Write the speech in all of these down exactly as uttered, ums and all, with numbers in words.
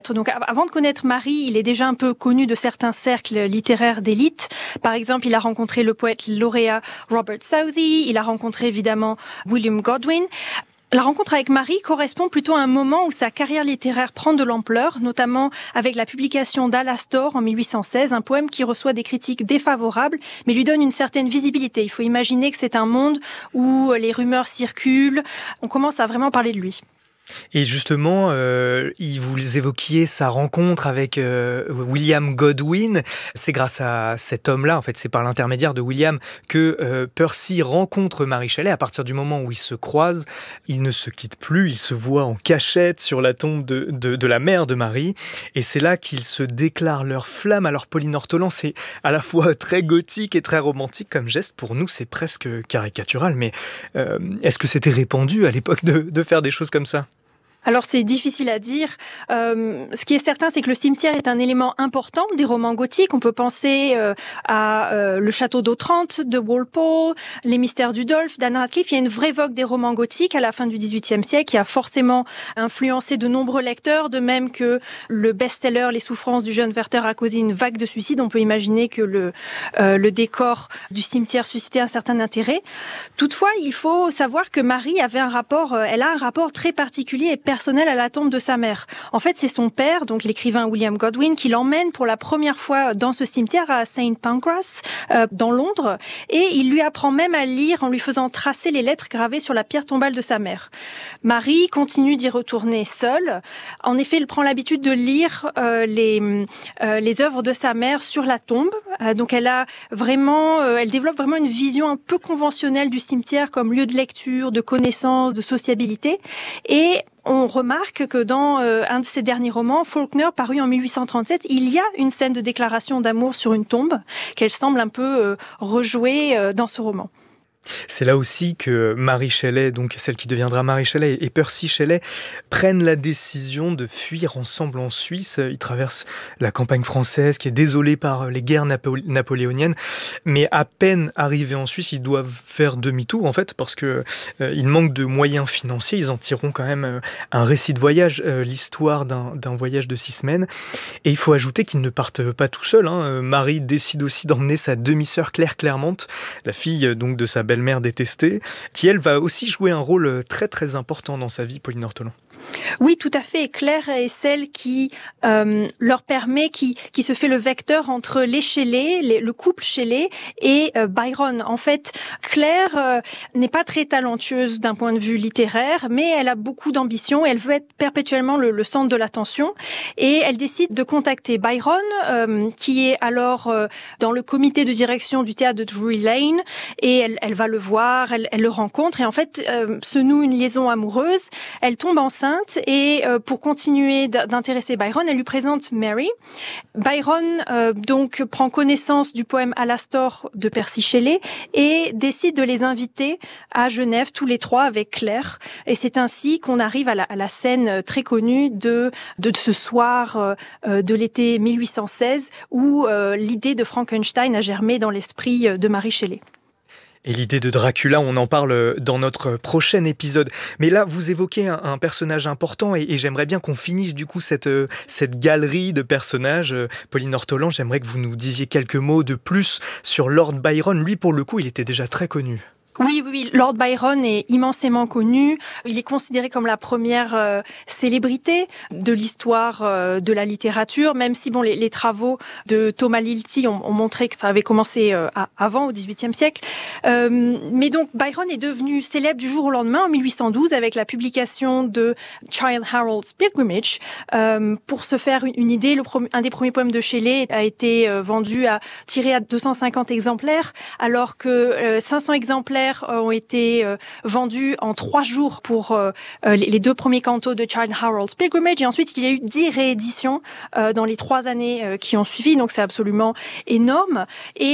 Donc, avant de connaître Marie, il est déjà un peu connu de certains cercles littéraires d'élite. Par exemple, il a rencontré le poète lauréat Robert Southey, il a rencontré évidemment William Godwin. La rencontre avec Marie correspond plutôt à un moment où sa carrière littéraire prend de l'ampleur, notamment avec la publication d'Alastor en mille huit cent seize, un poème qui reçoit des critiques défavorables, mais lui donne une certaine visibilité. Il faut imaginer que c'est un monde où les rumeurs circulent, on commence à vraiment parler de lui. Et justement, euh, vous évoquiez sa rencontre avec euh, William Godwin. C'est grâce à cet homme-là, en fait, c'est par l'intermédiaire de William que euh, Percy rencontre Marie Shelley. À partir du moment où ils se croisent, ils ne se quittent plus, ils se voient en cachette sur la tombe de, de, de la mère de Marie. Et c'est là qu'ils se déclarent leur flamme. Alors Pauline Ortolan, c'est à la fois très gothique et très romantique comme geste. Pour nous, c'est presque caricatural. Mais euh, est-ce que c'était répandu à l'époque de, de faire des choses comme ça ? Alors c'est difficile à dire. Euh, ce qui est certain, c'est que le cimetière est un élément important des romans gothiques. On peut penser euh, à euh, le château d'Otrante de Walpole, les mystères du Dolph d'Anne Radcliffe. Il y a une vraie vogue des romans gothiques à la fin du dix-huitième siècle qui a forcément influencé de nombreux lecteurs, de même que le best-seller Les souffrances du jeune Werther a causé une vague de suicides. On peut imaginer que le, euh, le décor du cimetière suscitait un certain intérêt. Toutefois, il faut savoir que Marie avait un rapport, euh, elle a un rapport très particulier et personnel à la tombe de sa mère. En fait, c'est son père, donc l'écrivain William Godwin, qui l'emmène pour la première fois dans ce cimetière à Saint Pancras, euh, dans Londres, et il lui apprend même à lire en lui faisant tracer les lettres gravées sur la pierre tombale de sa mère. Marie continue d'y retourner seule. En effet, elle prend l'habitude de lire euh, les euh, les œuvres de sa mère sur la tombe. Euh, donc, elle a vraiment, euh, elle développe vraiment une vision un peu conventionnelle du cimetière comme lieu de lecture, de connaissance, de sociabilité, et on remarque que dans euh, un de ses derniers romans, Faulkner, paru en mille huit cent trente-sept, il y a une scène de déclaration d'amour sur une tombe qu'elle semble un peu euh, rejouer euh, dans ce roman. C'est là aussi que Marie Shelley, donc celle qui deviendra Marie Shelley, et Percy Shelley prennent la décision de fuir ensemble en Suisse. Ils traversent la campagne française qui est désolée par les guerres napo- napoléoniennes, mais à peine arrivés en Suisse, ils doivent faire demi-tour en fait parce que euh, ils manquent de moyens financiers. Ils en tireront quand même euh, un récit de voyage, euh, l'histoire d'un, d'un voyage de six semaines. Et il faut ajouter qu'ils ne partent pas tout seuls. Hein. Marie décide aussi d'emmener sa demi-sœur Claire Clermont, la fille donc de sa belle-mère détestée, qui elle va aussi jouer un rôle très très important dans sa vie, Pauline Ortolan. Oui, tout à fait. Claire est celle qui euh, leur permet, qui qui se fait le vecteur entre les Shelley, les, le couple Shelley et euh, Byron. En fait, Claire euh, n'est pas très talentueuse d'un point de vue littéraire, mais elle a beaucoup d'ambition. Elle veut être perpétuellement le, le centre de l'attention, et elle décide de contacter Byron, euh, qui est alors euh, dans le comité de direction du théâtre de Drury Lane, et elle, elle va le voir, elle, elle le rencontre, et en fait euh, se noue une liaison amoureuse. Elle tombe enceinte. Et euh, pour continuer d'intéresser Byron, elle lui présente Mary. Byron euh, donc prend connaissance du poème Alastor de Percy Shelley et décide de les inviter à Genève tous les trois avec Claire. Et c'est ainsi qu'on arrive à la, à la scène très connue de de ce soir euh, de l'été mille huit cent seize où euh, l'idée de Frankenstein a germé dans l'esprit de Mary Shelley. Et l'idée de Dracula, on en parle dans notre prochain épisode. Mais là, vous évoquez un, un personnage important et, et j'aimerais bien qu'on finisse du coup cette, cette galerie de personnages. Pauline Ortolan, j'aimerais que vous nous disiez quelques mots de plus sur Lord Byron. Lui, pour le coup, il était déjà très connu. Oui, oui, Lord Byron est immensément connu. Il est considéré comme la première euh, célébrité de l'histoire euh, de la littérature, même si bon, les, les travaux de Thomas Lilty ont, ont montré que ça avait commencé euh, à, avant, au dix-huitième siècle. Euh, mais donc, Byron est devenu célèbre du jour au lendemain, en mille huit cent douze, avec la publication de Childe Harold's Pilgrimage. Euh, pour se faire une, une idée, le pro- un des premiers poèmes de Shelley a été euh, vendu à tiré à deux cent cinquante exemplaires, alors que euh, cinq cents exemplaires ont été euh, vendus en trois jours pour euh, les deux premiers cantos de Childe Harold's Pilgrimage, et ensuite il y a eu dix rééditions euh, dans les trois années euh, qui ont suivi, donc c'est absolument énorme. Et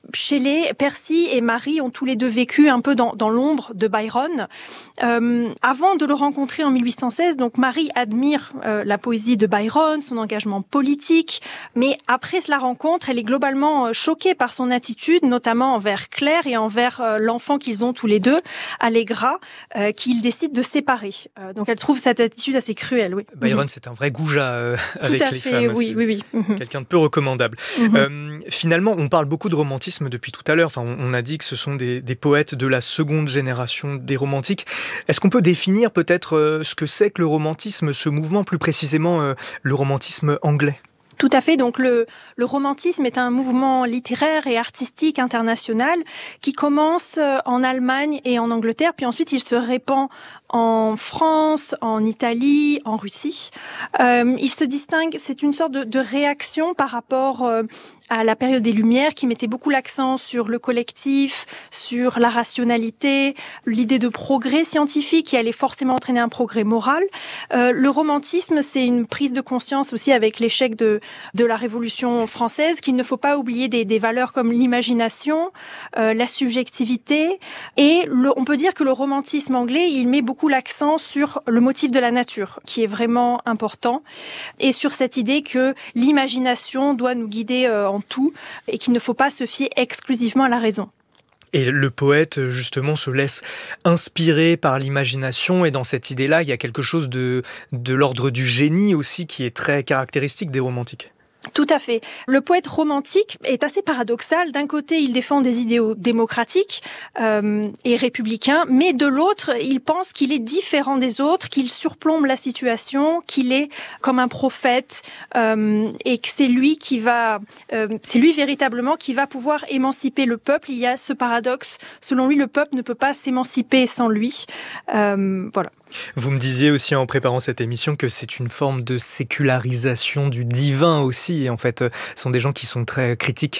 Shelley, Percy et Marie ont tous les deux vécu un peu dans, dans l'ombre de Byron. Euh, avant de le rencontrer en mille huit cent seize, donc Marie admire euh, la poésie de Byron, son engagement politique, mais après la rencontre, elle est globalement choquée par son attitude, notamment envers Claire et envers euh, l'enfant qu'ils ont tous les deux, Allegra, euh, qu'ils décident de séparer. Euh, donc elle trouve cette attitude assez cruelle. Oui. Byron, mmh. c'est un vrai goujat euh, avec Tout à les fait, femmes. Oui, oui, oui. Mmh. Quelqu'un de peu recommandable. Mmh. Euh, finalement, on parle beaucoup de romantisme depuis tout à l'heure. Enfin, on, on a dit que ce sont des, des poètes de la seconde génération des romantiques. Est-ce qu'on peut définir peut-être euh, ce que c'est que le romantisme, ce mouvement, plus précisément euh, le romantisme anglais ? Tout à fait. Donc le, le romantisme est un mouvement littéraire et artistique international qui commence en Allemagne et en Angleterre, puis ensuite il se répand en France, en Italie, en Russie. Euh, il se distingue, c'est une sorte de, de réaction par rapport euh, à la période des Lumières qui mettait beaucoup l'accent sur le collectif, sur la rationalité, l'idée de progrès scientifique qui allait forcément entraîner un progrès moral. Euh, le romantisme, c'est une prise de conscience aussi avec l'échec de de la Révolution française, qu'il ne faut pas oublier des, des valeurs comme l'imagination, euh, la subjectivité. Et le, on peut dire que le romantisme anglais, il met beaucoup l'accent sur le motif de la nature, qui est vraiment important, et sur cette idée que l'imagination doit nous guider euh, en tout, et qu'il ne faut pas se fier exclusivement à la raison. Et le poète, justement, se laisse inspirer par l'imagination. Et dans cette idée-là, il y a quelque chose de, de l'ordre du génie aussi qui est très caractéristique des romantiques. Tout à fait. Le poète romantique est assez paradoxal. D'un côté, il défend des idéaux démocratiques euh, et républicains, mais de l'autre, il pense qu'il est différent des autres, qu'il surplombe la situation, qu'il est comme un prophète euh, et que c'est lui qui va, euh, c'est lui véritablement qui va pouvoir émanciper le peuple. Il y a ce paradoxe. Selon lui, le peuple ne peut pas s'émanciper sans lui. Euh, voilà. Vous me disiez aussi en préparant cette émission que c'est une forme de sécularisation du divin aussi. En fait, ce sont des gens qui sont très critiques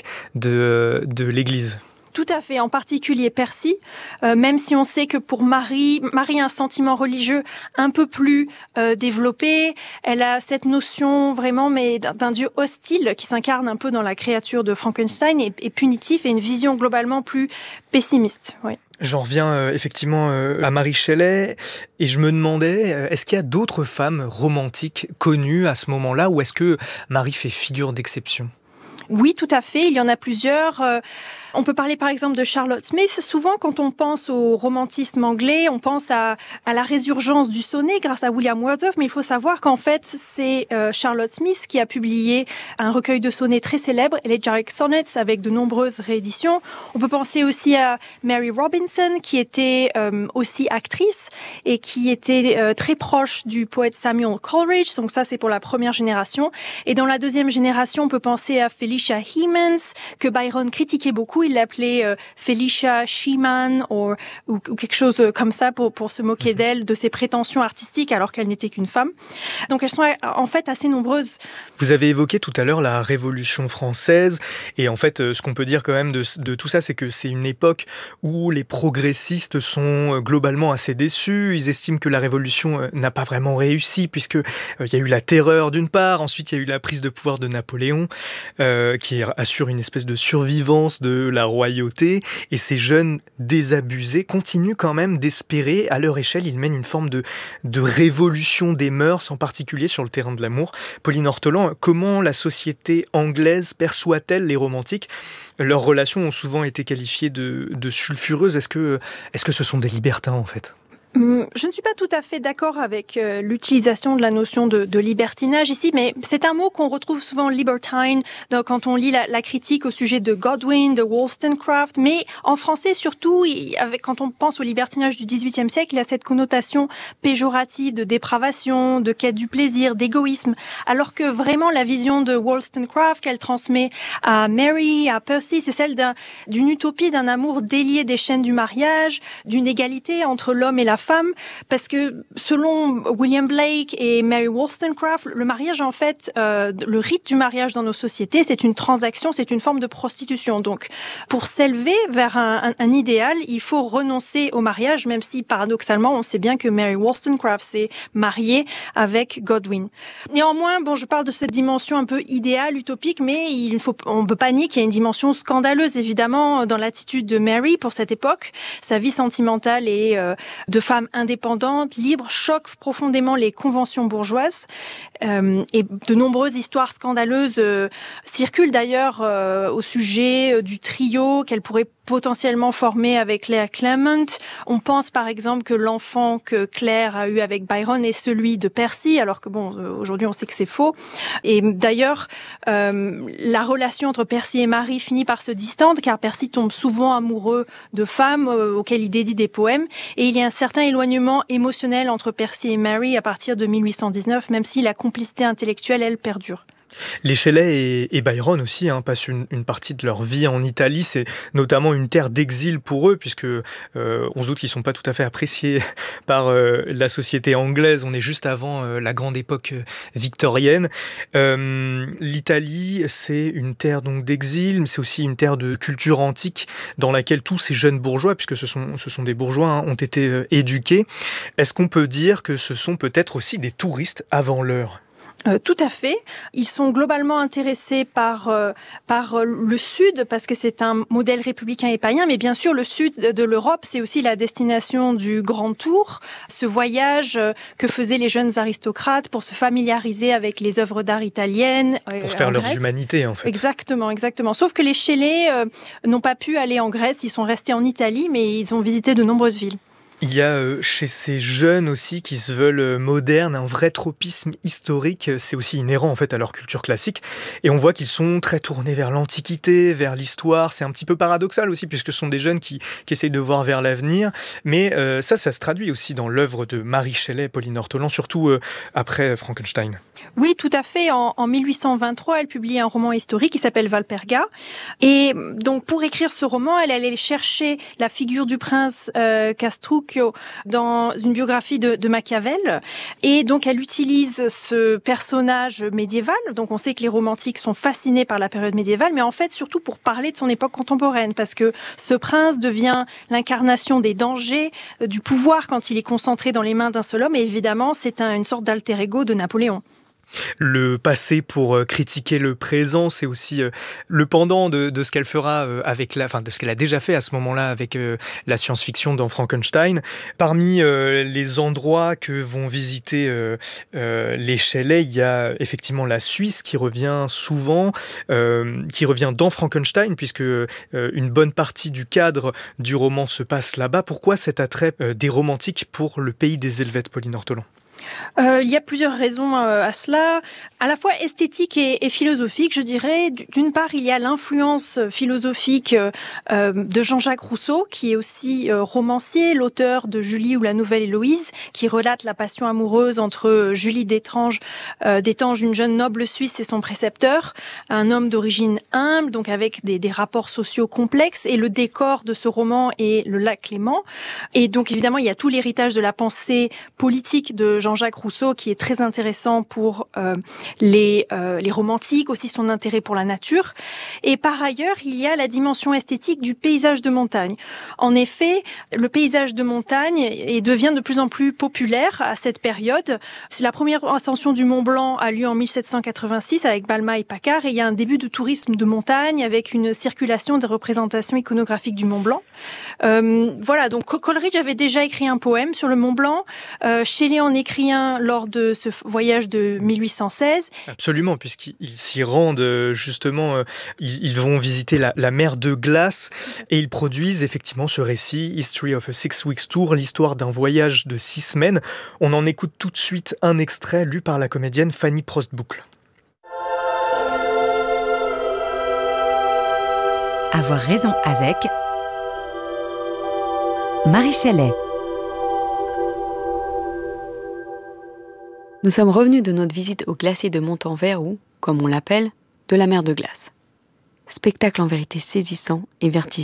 de, de l'Église. Tout à fait, en particulier Percy, euh, même si on sait que pour Marie, Marie a un sentiment religieux un peu plus euh, développé, elle a cette notion vraiment mais d'un, d'un dieu hostile qui s'incarne un peu dans la créature de Frankenstein et, et punitif et une vision globalement plus pessimiste. Oui. J'en reviens euh, effectivement euh, à Mary Shelley et je me demandais, euh, est-ce qu'il y a d'autres femmes romantiques connues à ce moment-là ou est-ce que Marie fait figure d'exception ? Oui, tout à fait. Il y en a plusieurs. Euh, on peut parler par exemple de Charlotte Smith. Souvent, quand on pense au romantisme anglais, on pense à, à la résurgence du sonnet grâce à William Wordsworth. Mais il faut savoir qu'en fait, c'est euh, Charlotte Smith qui a publié un recueil de sonnets très célèbre, Elegiac Sonnets, avec de nombreuses rééditions. On peut penser aussi à Mary Robinson, qui était euh, aussi actrice et qui était euh, très proche du poète Samuel Coleridge. Donc ça, c'est pour la première génération. Et dans la deuxième génération, on peut penser à Felicia Hemans, que Byron critiquait beaucoup. Il l'appelait euh, Felicia Sheeman ou, ou, ou quelque chose comme ça pour, pour se moquer d'elle, de ses prétentions artistiques alors qu'elle n'était qu'une femme. Donc elles sont en fait assez nombreuses. Vous avez évoqué tout à l'heure la Révolution française et en fait ce qu'on peut dire quand même de, de tout ça, c'est que c'est une époque où les progressistes sont globalement assez déçus. Ils estiment que la Révolution n'a pas vraiment réussi puisque euh, il y a eu la terreur d'une part, ensuite il y a eu la prise de pouvoir de Napoléon euh, qui assure une espèce de survivance de la royauté et ces jeunes désabusés continuent quand même d'espérer, à leur échelle, ils mènent une forme de, de révolution des mœurs, en particulier sur le terrain de l'amour. Pauline Ortolan, comment la société anglaise perçoit-elle les romantiques ? Leurs relations ont souvent été qualifiées de, de sulfureuses. Est-ce que, est-ce que ce sont des libertins en fait ? Je ne suis pas tout à fait d'accord avec euh, l'utilisation de la notion de, de libertinage ici, mais c'est un mot qu'on retrouve souvent libertine donc, quand on lit la, la critique au sujet de Godwin, de Wollstonecraft, mais en français surtout, il, avec, quand on pense au libertinage du dix-huitième siècle, il y a cette connotation péjorative de dépravation, de quête du plaisir, d'égoïsme, alors que vraiment la vision de Wollstonecraft qu'elle transmet à Mary, à Percy, c'est celle d'un, d'une utopie, d'un amour délié des chaînes du mariage, d'une égalité entre l'homme et la femme, parce que selon William Blake et Mary Wollstonecraft, le mariage, en fait, euh, le rite du mariage dans nos sociétés, c'est une transaction, c'est une forme de prostitution. Donc, pour s'élever vers un, un, un idéal, il faut renoncer au mariage, même si, paradoxalement, on sait bien que Mary Wollstonecraft s'est mariée avec Godwin. Néanmoins, bon, je parle de cette dimension un peu idéale, utopique, mais il faut, on ne peut pas nier qu'il y a une dimension scandaleuse, évidemment, dans l'attitude de Mary pour cette époque. Sa vie sentimentale et euh, de femme indépendante, libre, choque profondément les conventions bourgeoises. Euh, et de nombreuses histoires scandaleuses euh, circulent d'ailleurs euh, au sujet du trio qu'elle pourrait potentiellement former avec Claire Clement. On pense par exemple que l'enfant que Claire a eu avec Byron est celui de Percy, alors que bon, aujourd'hui on sait que c'est faux. Et d'ailleurs, euh, la relation entre Percy et Mary finit par se distendre, car Percy tombe souvent amoureux de femmes euh, auxquelles il dédie des poèmes, et il y a un certain éloignement émotionnel entre Percy et Mary à partir de mille huit cent dix-neuf, même si la complicité intellectuelle, elle, perdure. Les Shelley et, et Byron aussi hein, passent une, une partie de leur vie en Italie. C'est notamment une terre d'exil pour eux, puisque euh, on se doute qu'ils ne sont pas tout à fait appréciés par euh, la société anglaise. On est juste avant euh, la grande époque euh, victorienne. Euh, L'Italie, c'est une terre donc d'exil, mais c'est aussi une terre de culture antique dans laquelle tous ces jeunes bourgeois, puisque ce sont, ce sont des bourgeois, hein, ont été euh, éduqués. Est-ce qu'on peut dire que ce sont peut-être aussi des touristes avant l'heure ? Euh, tout à fait. Ils sont globalement intéressés par euh, par euh, le Sud parce que c'est un modèle républicain et païen, mais bien sûr le Sud de l'Europe, c'est aussi la destination du Grand Tour, ce voyage euh, que faisaient les jeunes aristocrates pour se familiariser avec les œuvres d'art italiennes. Euh, pour faire leurs humanités, en fait. Exactement, exactement. Sauf que les Shelley euh, n'ont pas pu aller en Grèce, ils sont restés en Italie, mais ils ont visité de nombreuses villes. Il y a euh, chez ces jeunes aussi qui se veulent modernes un vrai tropisme historique, c'est aussi inhérent en fait à leur culture classique et on voit qu'ils sont très tournés vers l'Antiquité, vers l'histoire, c'est un petit peu paradoxal aussi puisque ce sont des jeunes qui, qui essayent de voir vers l'avenir, mais euh, ça, ça se traduit aussi dans l'œuvre de Mary Shelley, Pauline Ortolan, surtout euh, après Frankenstein. Oui, tout à fait. En, en mille huit cent vingt-trois, elle publie un roman historique qui s'appelle Valperga. Et donc, pour écrire ce roman, elle allait chercher la figure du prince euh, Castruccio dans une biographie de, de Machiavel. Et donc, elle utilise ce personnage médiéval. Donc, on sait que les romantiques sont fascinés par la période médiévale, mais en fait, surtout pour parler de son époque contemporaine, parce que ce prince devient l'incarnation des dangers, euh, du pouvoir quand il est concentré dans les mains d'un seul homme. Et évidemment, c'est un, une sorte d'alter ego de Napoléon. Le passé pour euh, critiquer le présent, c'est aussi euh, le pendant de, de ce qu'elle fera euh, avec la, enfin de ce qu'elle a déjà fait à ce moment-là avec euh, la science-fiction dans Frankenstein. Parmi euh, les endroits que vont visiter euh, euh, les Shelley, il y a effectivement la Suisse qui revient souvent, euh, qui revient dans Frankenstein puisque euh, une bonne partie du cadre du roman se passe là-bas. Pourquoi cet attrait euh, des romantiques pour le pays des Helvètes, Pauline Ortolan ? Euh, il y a plusieurs raisons euh, à cela, à la fois esthétique et, et philosophique, je dirais. D'une part, il y a l'influence philosophique euh, de Jean-Jacques Rousseau, qui est aussi euh, romancier, l'auteur de Julie ou la Nouvelle Héloïse, qui relate la passion amoureuse entre Julie d'Étanges, euh, d'Étanges, une jeune noble suisse, et son précepteur, un homme d'origine humble, donc avec des, des rapports sociaux complexes. Et le décor de ce roman est le lac Léman. Et donc, évidemment, il y a tout l'héritage de la pensée politique de Jean-Jacques Rousseau, qui est très intéressant pour euh, les, euh, les romantiques, aussi son intérêt pour la nature. Et par ailleurs, il y a la dimension esthétique du paysage de montagne. En effet, le paysage de montagne et devient de plus en plus populaire à cette période. C'est la première ascension du Mont Blanc a lieu en mille sept cent quatre-vingt-six avec Balma et Paccard, et il y a un début de tourisme de montagne avec une circulation des représentations iconographiques du Mont Blanc. Euh, voilà, donc Coleridge avait déjà écrit un poème sur le Mont Blanc. Euh, Shelley en écrit un lors de ce voyage de mille huit cent seize. Absolument, puisqu'ils s'y rendent justement, euh, ils, ils vont visiter la, la mer de glace et ils produisent effectivement ce récit, History of a Six Weeks Tour, l'histoire d'un voyage de six semaines. On en écoute tout de suite un extrait lu par la comédienne Fanny Prostboucle. Avoir raison avec Mary Shelley. Nous sommes revenus de notre visite au glacier de Montanvert ou, comme on l'appelle, de la mer de glace. Spectacle en vérité saisissant et vertigineux.